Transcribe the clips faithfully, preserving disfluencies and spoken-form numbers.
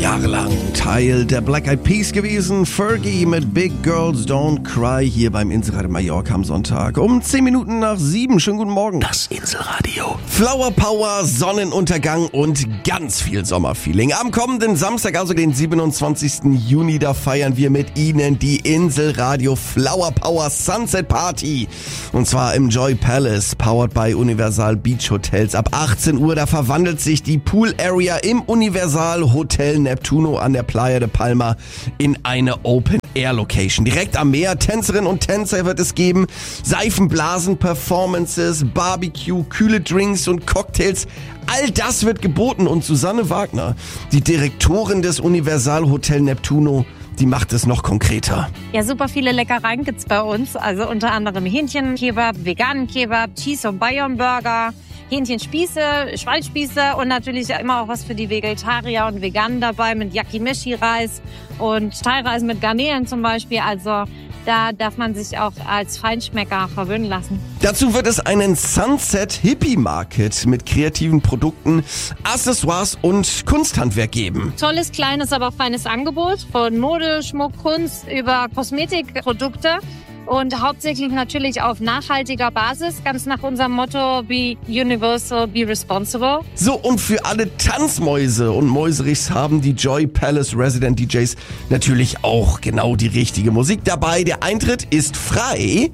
Jahrelang Teil der Black Eyed Peas gewesen. Fergie mit Big Girls Don't Cry hier beim Inselradio Mallorca am Sonntag. Um zehn Minuten nach sieben. Schönen guten Morgen. Das Inselradio. Flower Power, Sonnenuntergang und ganz viel Sommerfeeling. Am kommenden Samstag, also den siebenundzwanzigsten Juni, da feiern wir mit Ihnen die Inselradio Flower Power Sunset Party. Und zwar im Joy Palace, powered by Universal Beach Hotels. Ab achtzehn Uhr, da verwandelt sich die Pool Area im Universal Hotel Neptuno an der Playa de Palma in eine Open-Air-Location. Direkt am Meer, Tänzerinnen und Tänzer wird es geben, Seifenblasen, Performances, Barbecue, kühle Drinks und Cocktails. All das wird geboten und Susanne Wagner, die Direktorin des Universal Hotel Neptuno, die macht es noch konkreter. Ja, super viele Leckereien gibt's bei uns, also unter anderem Hähnchenkebab, veganen Kebab, Cheese- und Bayern-Burger, Hähnchenspieße, Schweinsspieße und natürlich immer auch was für die Vegetarier und Veganen dabei mit Yakimeshi-Reis und Thai-Reis mit Garnelen zum Beispiel. Also da darf man sich auch als Feinschmecker verwöhnen lassen. Dazu wird es einen Sunset Hippie Market mit kreativen Produkten, Accessoires und Kunsthandwerk geben. Tolles, kleines, aber auch feines Angebot von Mode, Schmuck, Kunst über Kosmetikprodukte. Und hauptsächlich natürlich auf nachhaltiger Basis, ganz nach unserem Motto Be Universal, Be Responsible. So, und für alle Tanzmäuse und Mäuserichs haben die Joy Palace Resident D Js natürlich auch genau die richtige Musik dabei. Der Eintritt ist frei,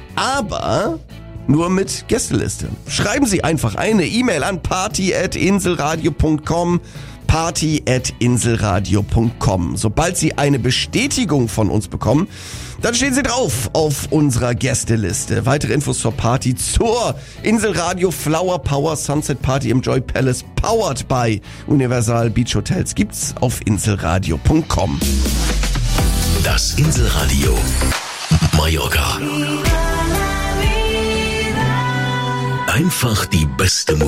aber nur mit Gästeliste. Schreiben Sie einfach eine E-Mail an party at inselradio punkt com. party at inselradio punkt com. Sobald Sie eine Bestätigung von uns bekommen, dann stehen Sie drauf auf unserer Gästeliste. Weitere Infos zur Party, zur Inselradio Flower Power Sunset Party im Joy Palace, powered by Universal Beach Hotels, gibt's auf inselradio punkt com. Das Inselradio Mallorca. Einfach die beste Musik.